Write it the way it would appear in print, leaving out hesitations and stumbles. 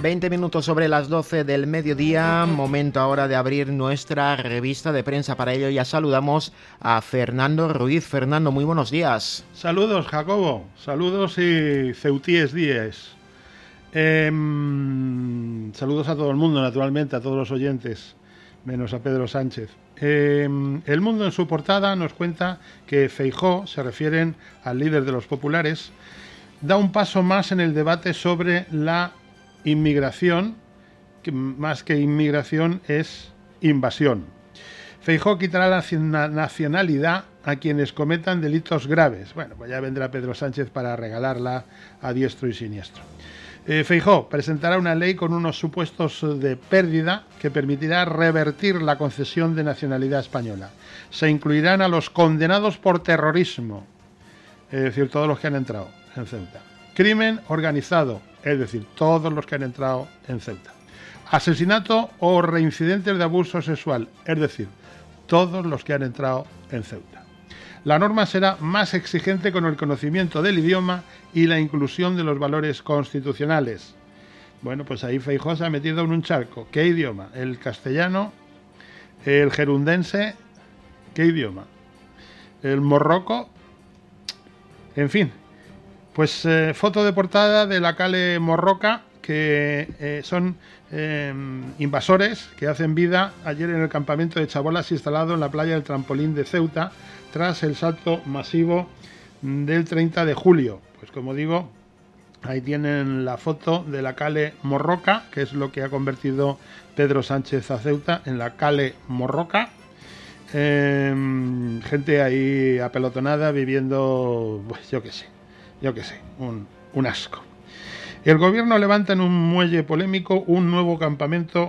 20 minutos sobre las 12 del mediodía, momento ahora de abrir nuestra revista de prensa. Para ello ya saludamos a Fernando Ruiz. Fernando, muy buenos días. Saludos, Jacobo. Saludos y ceutíes días. Saludos a todo el mundo, naturalmente, a todos los oyentes, menos a Pedro Sánchez. El Mundo en su portada nos cuenta que Feijóo, se refieren al líder de los populares, da un paso más en el debate sobre la inmigración, que más que inmigración es invasión. Feijóo quitará la nacionalidad a quienes cometan delitos graves. Bueno, pues ya vendrá Pedro Sánchez para regalarla a diestro y siniestro. Feijóo presentará una ley con unos supuestos de pérdida que permitirá revertir la concesión de nacionalidad española. Se incluirán a los condenados por terrorismo, es decir, todos los que han entrado en Ceuta. Crimen organizado, es decir, todos los que han entrado en Ceuta. Asesinato o reincidentes de abuso sexual, es decir, todos los que han entrado en Ceuta. La norma será más exigente con el conocimiento del idioma y la inclusión de los valores constitucionales. Bueno, pues ahí Feijóo se ha metido en un charco. ¿Qué idioma? ¿El castellano? ¿El gerundense? ¿Qué idioma? ¿El morroco? En fin, pues foto de portada de la Cale Morroca, que son invasores que hacen vida ayer en el campamento de chabolas instalado en la playa del Trampolín de Ceuta, tras el salto masivo del 30 de julio. Pues como digo, ahí tienen la foto de la Cale Morroca, que es lo que ha convertido Pedro Sánchez a Ceuta en la Cale Morroca. Gente ahí apelotonada viviendo, pues yo qué sé, un asco. El gobierno levanta en un muelle polémico un nuevo campamento